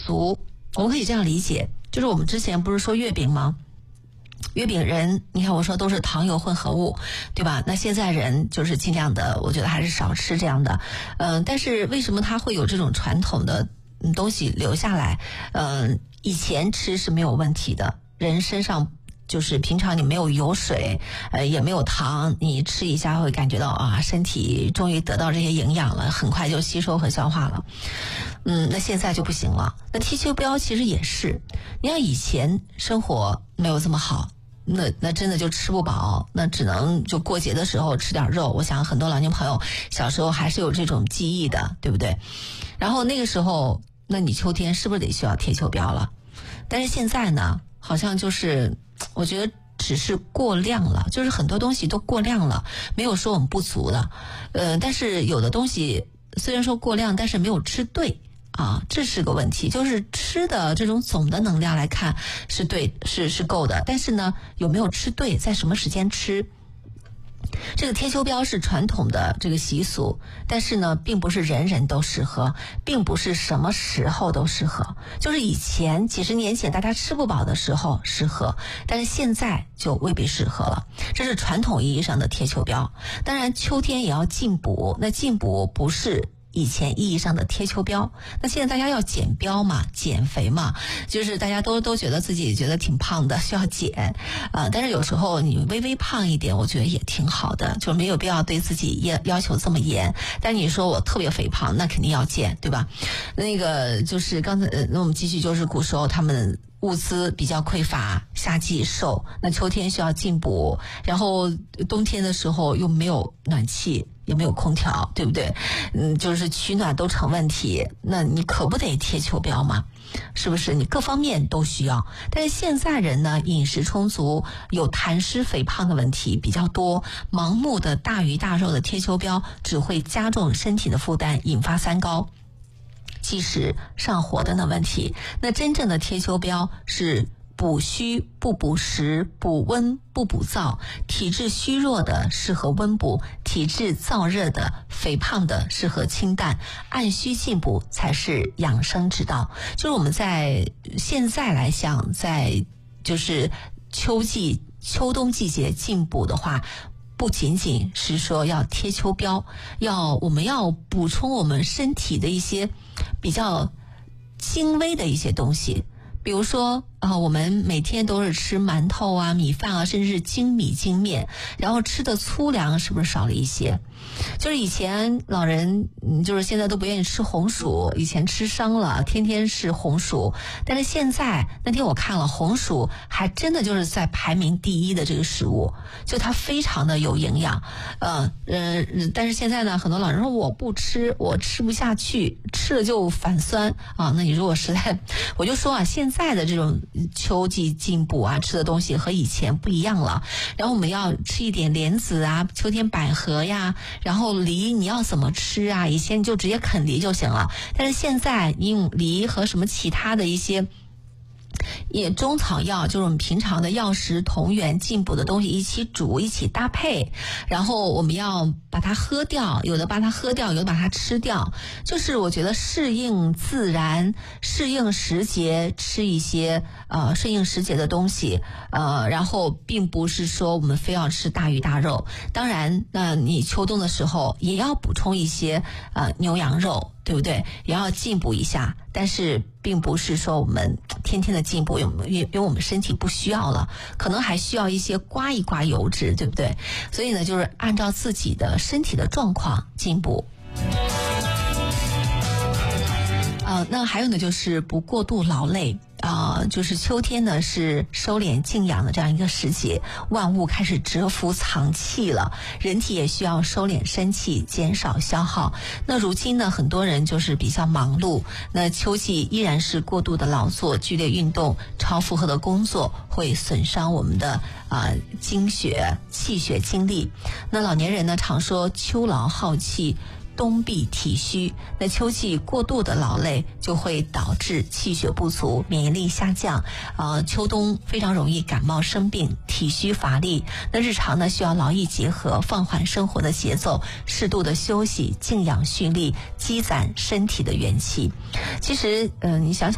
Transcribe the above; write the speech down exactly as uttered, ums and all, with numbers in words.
毒，我们可以这样理解，就是我们之前不是说月饼吗？月饼人，你看我说都是糖油混合物，对吧？那现在人就是尽量的，我觉得还是少吃这样的。嗯、呃，但是为什么它会有这种传统的东西留下来？嗯、呃，以前吃是没有问题的，人身上就是平常你没有油水，呃，也没有糖，你吃一下会感觉到啊，身体终于得到这些营养了，很快就吸收和消化了。嗯，那现在就不行了。那贴秋膘其实也是，你看以前生活没有这么好。那那真的就吃不饱，那只能就过节的时候吃点肉。我想很多老年朋友小时候还是有这种记忆的，对不对？然后那个时候，那你秋天是不是得需要贴秋膘了？但是现在呢，好像就是我觉得只是过量了，就是很多东西都过量了，没有说我们不足的。呃，但是有的东西虽然说过量，但是没有吃对。啊，这是个问题，就是吃的这种总的能量来看是对，是是够的，但是呢，有没有吃对，在什么时间吃？这个贴秋膘是传统的这个习俗，但是呢，并不是人人都适合，并不是什么时候都适合。就是以前几十年前大家吃不饱的时候适合，但是现在就未必适合了。这是传统意义上的贴秋膘。当然，秋天也要进补，那进补不是以前意义上的贴秋膘，那现在大家要减膘嘛，减肥嘛，就是大家都都觉得自己觉得挺胖的，需要减啊、呃。但是有时候你微微胖一点，我觉得也挺好的，就没有必要对自己要要求这么严。但你说我特别肥胖，那肯定要减，对吧？那个就是刚才，呃、那我们继续，就是古时候他们物资比较匮乏，夏季瘦，那秋天需要进补，然后冬天的时候又没有暖气。也没有空调，对不对？嗯，就是取暖都成问题，那你可不得贴秋膘吗？是不是？你各方面都需要。但是现在人呢，饮食充足，有痰湿肥胖的问题比较多，盲目的大鱼大肉的贴秋膘只会加重身体的负担，引发三高。积食、上火等等问题。那真正的贴秋膘是补虚不补实，补温不补燥，体质虚弱的适合温补，体质燥热的肥胖的适合清淡，按需进补才是养生之道。就是我们在现在来想，在就是秋季秋冬季节进补的话，不仅仅是说要贴秋膘，要我们要补充我们身体的一些比较精微的一些东西。比如说啊、呃，我们每天都是吃馒头啊、米饭啊，甚至是精米精面，然后吃的粗粮是不是少了一些？就是以前老人，嗯，就是现在都不愿意吃红薯，以前吃伤了，天天是红薯。但是现在那天我看了，红薯还真的就是在排名第一的这个食物，就它非常的有营养。呃呃，但是现在呢，很多老人说我不吃，我吃不下去，吃了就反酸啊。那你如果实在，我就说啊，现在的这种秋季进补啊，吃的东西和以前不一样了。然后我们要吃一点莲子啊，秋天百合呀。然后梨你要怎么吃啊？以前你就直接啃梨就行了，但是现在你用梨和什么其他的一些也中草药，就是我们平常的药食同源进补的东西一起煮一起搭配，然后我们要把它喝掉，有的把它喝掉，有的把它吃掉，就是我觉得适应自然，适应时节吃一些呃适应时节的东西，呃，然后并不是说我们非要吃大鱼大肉。当然，那你秋冬的时候也要补充一些呃牛羊肉，对不对？也要进补一下，但是并不是说我们天天的进补，因为因为我们身体不需要了，可能还需要一些刮一刮油脂，对不对？所以呢，就是按照自己的身体的状况进补。呃，那还有呢，就是不过度劳累。啊、呃，就是秋天呢是收敛静养的这样一个时节，万物开始蛰伏藏气了，人体也需要收敛生气，减少消耗。那如今呢，很多人就是比较忙碌，那秋季依然是过度的劳作、剧烈运动、超负荷的工作，会损伤我们的啊、呃、精血、气血、精力。那老年人呢，常说秋劳耗气，冬必体虚，那秋季过度的劳累就会导致气血不足，免疫力下降，呃，秋冬非常容易感冒生病，体虚乏力。那日常呢需要劳逸结合，放缓生活的节奏，适度的休息，静养蓄力，积攒身体的元气。其实，呃，你想想。